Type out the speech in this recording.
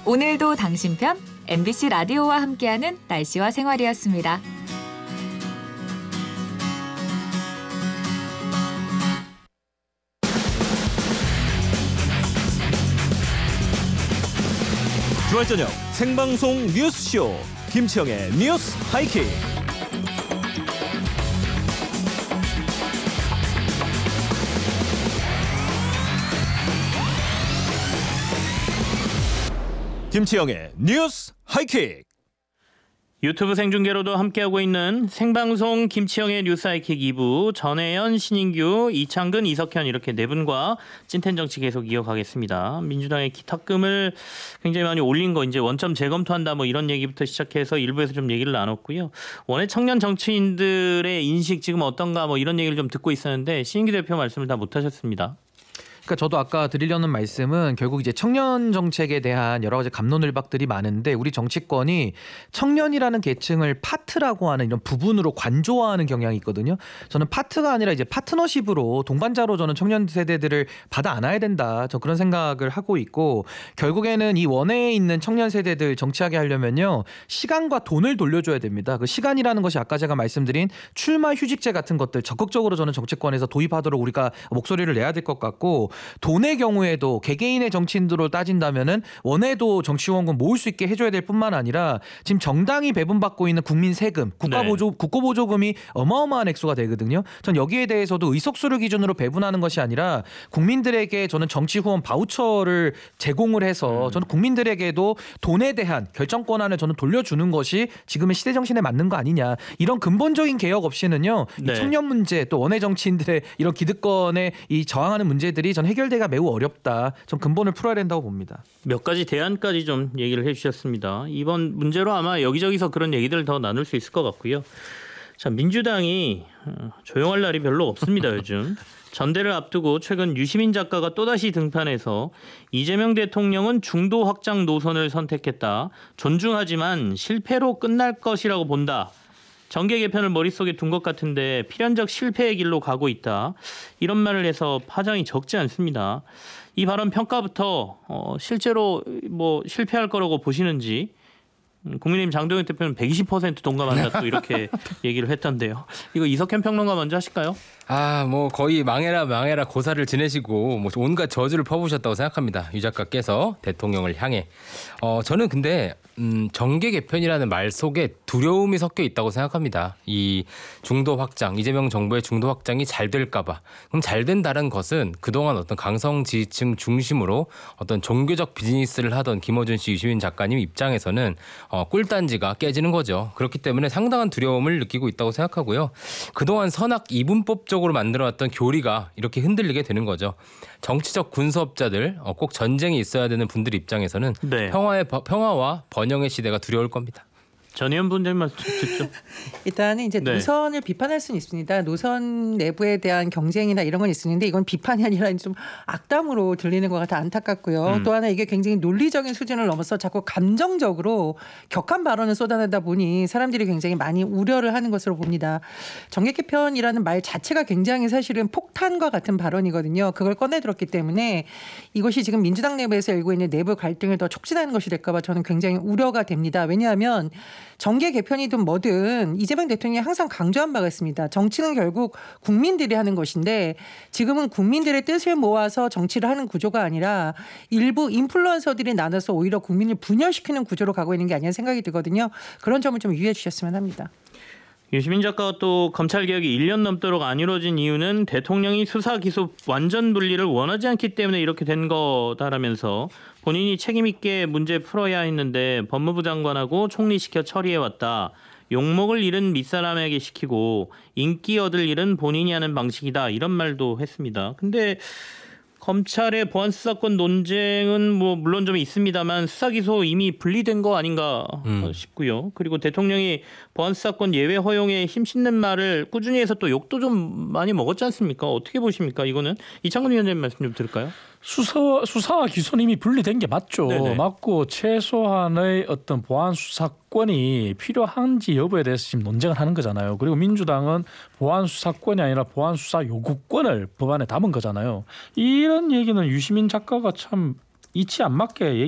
오늘도 당신 편 MBC 라디오와 함께하는 날씨와 생활이었습니다. 주말 저녁 생방송 뉴스쇼 김치영의 뉴스 하이킥. 김치영의 뉴스 하이킥. 유튜브 생중계로도 함께하고 있는 생방송 김치영의 뉴스 하이킥 2부, 전혜연, 신인규, 이창근, 이석현 이렇게 네 분과 찐텐 정치 계속 이어가겠습니다. 민주당의 기탁금을 굉장히 많이 올린 거 이제 원점 재검토한다 뭐 이런 얘기부터 시작해서 일부에서 좀 얘기를 나눴고요. 원외 청년 정치인들의 인식 지금 어떤가 뭐 이런 얘기를 좀 듣고 있었는데 신인규 대표 말씀을 다 못하셨습니다. 그러니까 저도 아까 드리려는 말씀은 결국 이제 청년 정책에 대한 여러 가지 갑론을박들이 많은데 우리 정치권이 청년이라는 계층을 파트라고 하는 이런 부분으로 관조화하는 경향이 있거든요. 저는 파트가 아니라 이제 파트너십으로 동반자로 저는 청년 세대들을 받아 안아야 된다. 저 그런 생각을 하고 있고, 결국에는 이 원외에 있는 청년 세대들 정치하게 하려면요, 시간과 돈을 돌려줘야 됩니다. 그 시간이라는 것이 아까 제가 말씀드린 출마 휴직제 같은 것들 적극적으로 저는 정치권에서 도입하도록 우리가 목소리를 내야 될 것 같고, 돈의 경우에도 개개인의 정치인들로 따진다면은 원외도 정치후원금 모을 수 있게 해줘야 될 뿐만 아니라 지금 정당이 배분받고 있는 국민 세금, 국고보조금이 어마어마한 액수가 되거든요. 전 여기에 대해서도 의석수를 기준으로 배분하는 것이 아니라 국민들에게 저는 정치후원 바우처를 제공을 해서 저는 국민들에게도 돈에 대한 결정 권한을 저는 돌려주는 것이 지금의 시대 정신에 맞는 거 아니냐. 이런 근본적인 개혁 없이는요, 이 청년 문제 또 원외 정치인들의 이런 기득권에 이 저항하는 문제들이 저는 해결되기가 매우 어렵다. 좀 근본을 풀어야 된다고 봅니다. 몇 가지 대안까지 좀 얘기를 해주셨습니다. 이번 문제로 아마 여기저기서 그런 얘기들을 더 나눌 수 있을 것 같고요. 자, 민주당이 조용할 날이 별로 없습니다. 요즘. 전대를 앞두고 최근 유시민 작가가 또다시 등판해서 이재명 대통령은 중도 확장 노선을 선택했다. 존중하지만 실패로 끝날 것이라고 본다. 정계 개편을 머릿속에 둔 것 같은데 필연적 실패의 길로 가고 있다. 이런 말을 해서 파장이 적지 않습니다. 이 발언 평가부터 실제로 뭐 실패할 거라고 보시는지. 국민의힘 장동혁 대표는 120% 동감한다 또 이렇게 얘기를 했던데요. 이거 이석현 평론가 먼저 하실까요? 뭐 거의 망해라 고사를 지내시고 뭐 온갖 저주를 퍼부으셨다고 생각합니다. 유 작가께서 대통령을 향해. 저는 근데 정계 개편이라는 말 속에 두려움이 섞여 있다고 생각합니다. 이 중도 확장, 이재명 정부의 중도 확장이 잘 될까 봐. 그럼 잘 된다는 것은 그동안 어떤 강성 지지층 중심으로 어떤 종교적 비즈니스를 하던 김어준 씨, 유시민 작가님 입장에서는 꿀단지가 깨지는 거죠. 그렇기 때문에 상당한 두려움을 느끼고 있다고 생각하고요. 그동안 선악 이분법적으로 만들어왔던 교리가 이렇게 흔들리게 되는 거죠. 정치적 군수업자들, 꼭 전쟁이 있어야 되는 분들 입장에서는 평화와 번영의 시대가 두려울 겁니다. 전혜연 분님 말씀 듣죠. 일단은 이제 노선을 비판할 수는 있습니다. 노선 내부에 대한 경쟁이나 이런 건 있었는데 이건 비판이 아니라 좀 악담으로 들리는 것 같아 안타깝고요. 또 하나 이게 굉장히 논리적인 수준을 넘어서 자꾸 감정적으로 격한 발언을 쏟아내다 보니 사람들이 굉장히 많이 우려를 하는 것으로 봅니다. 정계 개편이라는 말 자체가 굉장히 사실은 폭탄과 같은 발언이거든요. 그걸 꺼내들었기 때문에 이것이 지금 민주당 내부에서 열고 있는 내부 갈등을 더 촉진하는 것이 될까 봐 저는 굉장히 우려가 됩니다. 왜냐하면 정계 개편이든 뭐든 이재명 대통령이 항상 강조한 바가 있습니다. 정치는 결국 국민들이 하는 것인데 지금은 국민들의 뜻을 모아서 정치를 하는 구조가 아니라 일부 인플루언서들이 나눠서 오히려 국민을 분열시키는 구조로 가고 있는 게 아니냐 생각이 들거든요. 그런 점을 좀 유의해 주셨으면 합니다. 유시민 작가가 또 검찰 개혁이 1년 넘도록 안 이루어진 이유는 대통령이 수사 기소 완전 분리를 원하지 않기 때문에 이렇게 된 거다라면서 본인이 책임 있게 문제 풀어야 했는데 법무부 장관하고 총리시켜 처리해왔다. 욕먹을 일은 밑사람에게 시키고 인기 얻을 일은 본인이 하는 방식이다. 이런 말도 했습니다. 근데 검찰의 보안수사권 논쟁은 뭐 물론 좀 있습니다만 수사 기소 이미 분리된 거 아닌가 싶고요. 그리고 대통령이 보안수사권 예외 허용에 힘씻는 말을 꾸준히 해서 또 욕도 좀 많이 먹었지 않습니까? 어떻게 보십니까? 이거는 이창근 위원장님 말씀 좀 들을까요? 수사와 기소는 이미 분리된 게 맞죠. 네네. 맞고 최소한의 어떤 보안 수사권이 필요한지 여부에 대해서 지금 논쟁을 하는 거잖아요. 그리고 민주당은 보안 수사권이 아니라 보안 수사 요구권을 법안에 담은 거잖아요. 이런 얘기는 유시민 작가가 참 이치 안 맞게